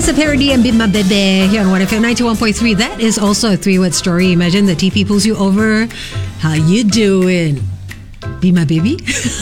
It's a parody and Be My Baby here on 1FM 91.3. That is also a three-word story. Imagine the TP pulls you over. How you doing? Be my baby?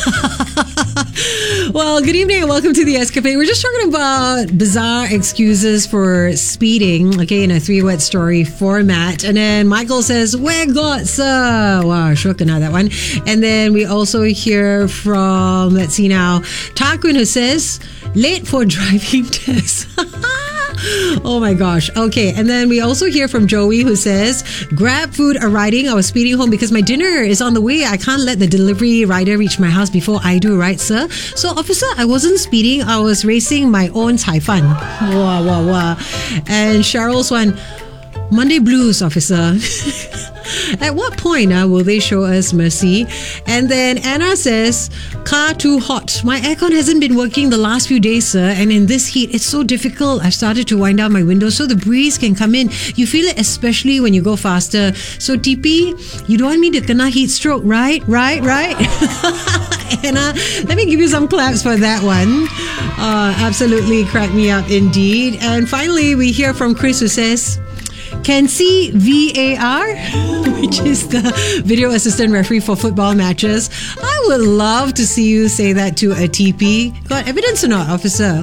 Well, good evening and welcome to The Escapade. We're just talking about bizarre excuses for speeding, okay, in a three-word story format. And then Michael says, where got sir? Wow, sure can have that one. And then we also hear from, let's see now, Tarquin, who says, late for driving test. Oh my gosh. Okay. And then we also hear from Joey, who says, grab food arriving. I was speeding home because my dinner is on the way. I can't let the delivery rider reach my house before I do, right, sir? So, officer, I wasn't speeding. I was racing my own Cai Fan. Wah, wah, wah. And Cheryl's one, Monday blues, officer. At what point will they show us mercy? And then Anna says, car too hot. My aircon hasn't been working the last few days, sir. And in this heat, it's so difficult. I've started to wind down my window so the breeze can come in. You feel it especially when you go faster. So TP, you don't want me to kena heat stroke, right? Anna, let me give you some claps for that one. Absolutely cracked me up indeed. And finally, we hear from Chris, who says, can see VAR, which is the video assistant referee for football matches. I would love to see you say that to a TP. Got evidence or not, officer?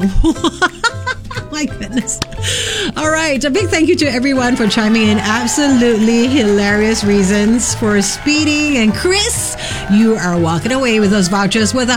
My goodness. All right. A big thank you to everyone for chiming in. Absolutely hilarious reasons for speeding. And Chris, you are walking away with those vouchers worth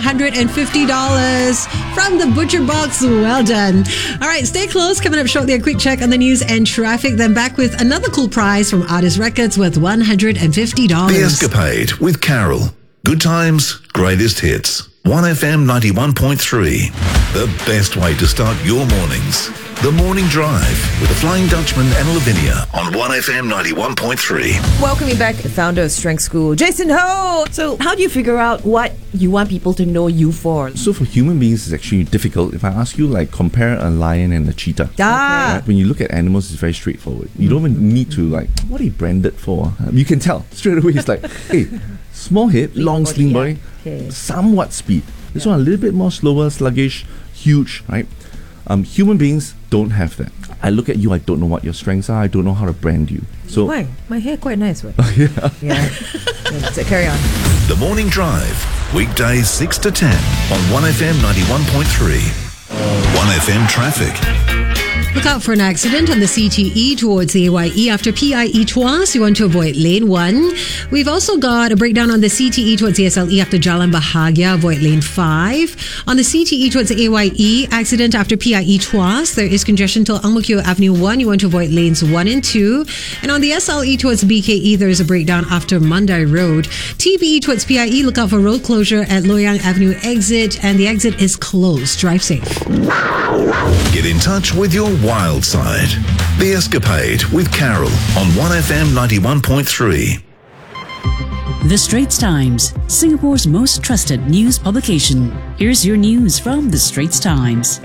$150 from the Butcher Box. Well done. All right. Stay close. Coming up shortly, a quick check on the news and traffic. Then back with another cool prize from Artist Records worth $150. The Escapade with Carol. Good times, greatest hits. 1FM 91.3. The best way to start your mornings. The Morning Drive with the Flying Dutchman and Lavinia on 1FM 91.3. Welcoming back founder of Strength School, Jason Ho. So how do you figure out what you want people to know you for? So for human beings, it's actually difficult. If I ask you, like, compare a lion and a cheetah. Ah. Right? When you look at animals, it's very straightforward. You don't even need to, like, what are you branded for? You can tell straight away. It's like, hey, small head, long slim body, somewhat speed. This one a little bit more slower, sluggish, huge, right? Human beings don't have that. I look at you, I don't know what your strengths are, I don't know how to brand you. So why? My hair quite nice, right? Yeah. So carry on. The Morning Drive, weekdays 6 to 10 on 1FM 91.3. 1FM Traffic. Look out for an accident on the CTE towards the AYE after PIE Tuas. You want to avoid lane 1. We've also got a breakdown on the CTE towards the SLE after Jalan Bahagia. Avoid lane 5. On the CTE towards the AYE, accident after PIE Tuas. There is congestion till Ang Mo Kio Avenue 1. You want to avoid lanes 1 and 2. And on the SLE towards BKE, there is a breakdown after Mandai Road. TPE towards PIE, look out for road closure at Loyang Avenue exit. And the exit is closed. Drive safe. Get in touch with your wild side. The Escapade with Carol on 1FM 91.3. The Straits Times, Singapore's most trusted news publication. Here's your news from The Straits Times.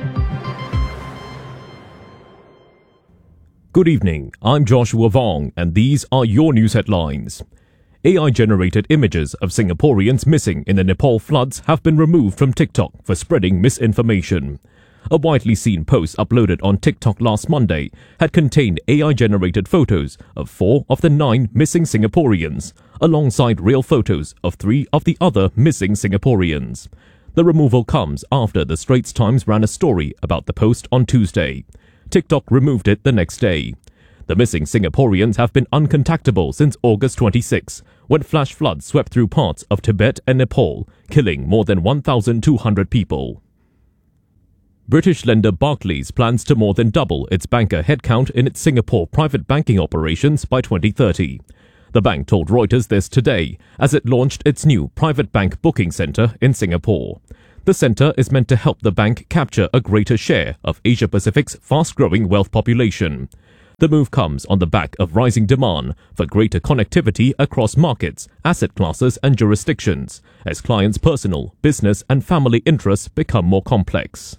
Good evening, I'm Joshua Vong, and these are your news headlines. AI-generated images of Singaporeans missing in the Nepal floods have been removed from TikTok for spreading misinformation. A widely seen post uploaded on TikTok last Monday had contained AI-generated photos of 4 of the 9 missing Singaporeans, alongside real photos of 3 of the other missing Singaporeans. The removal comes after the Straits Times ran a story about the post on Tuesday. TikTok removed it the next day. The missing Singaporeans have been uncontactable since August 26, when flash floods swept through parts of Tibet and Nepal, killing more than 1,200 people. British lender Barclays plans to more than double its banker headcount in its Singapore private banking operations by 2030. The bank told Reuters this today as it launched its new private bank booking centre in Singapore. The centre is meant to help the bank capture a greater share of Asia-Pacific's fast-growing wealth population. The move comes on the back of rising demand for greater connectivity across markets, asset classes and jurisdictions, as clients' personal, business and family interests become more complex.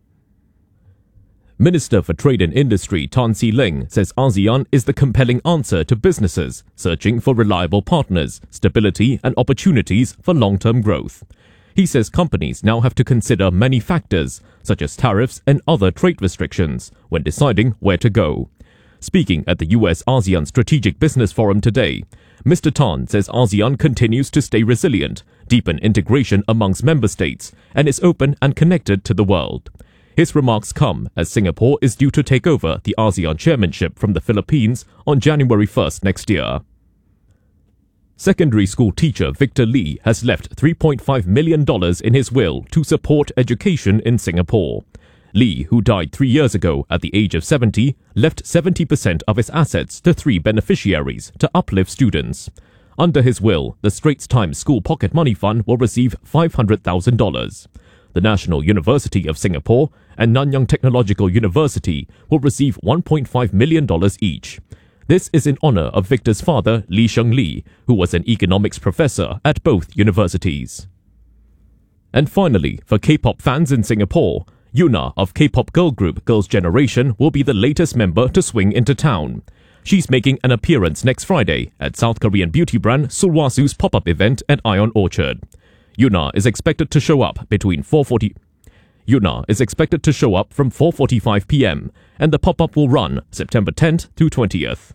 Minister for Trade and Industry Tan See Leng says ASEAN is the compelling answer to businesses searching for reliable partners, stability and opportunities for long-term growth. He says companies now have to consider many factors, such as tariffs and other trade restrictions, when deciding where to go. Speaking at the US-ASEAN Strategic Business Forum today, Mr. Tan says ASEAN continues to stay resilient, deepen integration amongst member states, and is open and connected to the world. His remarks come as Singapore is due to take over the ASEAN chairmanship from the Philippines on January 1st next year. Secondary school teacher Victor Lee has left $3.5 million in his will to support education in Singapore. Lee, who died 3 years ago at the age of 70, left 70% of his assets to 3 beneficiaries to uplift students. Under his will, the Straits Times School Pocket Money Fund will receive $500,000. The National University of Singapore and Nanyang Technological University will receive $1.5 million each. This is in honor of Victor's father, Lee Sheng Lee, who was an economics professor at both universities. And finally, for K-pop fans in Singapore, Yuna of K-pop girl group Girls' Generation will be the latest member to swing into town. She's making an appearance next Friday at South Korean beauty brand Sulwhasu's pop-up event at Ion Orchard. Yuna is expected to show up between 4:40. Yuna is expected to show up from 4:45 p.m. and the pop-up will run September 10th through 20th.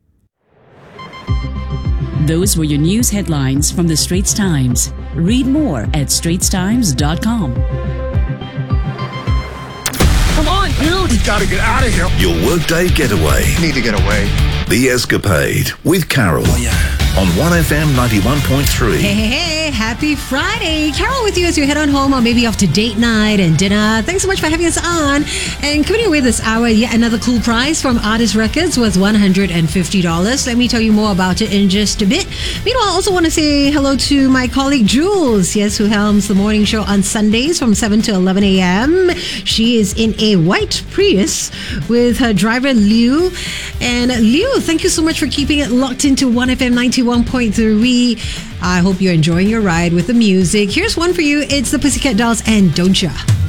Those were your news headlines from the Straits Times. Read more at straitstimes.com. Come on, dude! We gotta get out of here. Your workday getaway. Need to get away. The Escapade with Carol. Oh, yeah. On 1FM 91.3. Hey, happy Friday. Carol with you as you head on home or maybe off to date night and dinner. Thanks so much for having us on. And coming away this hour, yet another cool prize from Artist Records worth $150. Let me tell you more about it in just a bit. Meanwhile, I also want to say hello to my colleague Jules, yes, who helms the morning show on Sundays from 7 to 11 a.m. She is in a white Prius with her driver Liu. And Liu, thank you so much for keeping it locked into 1FM 91.3. I hope you're enjoying your ride with the music. Here's one for you. It's the Pussycat Dolls and Don't Ya.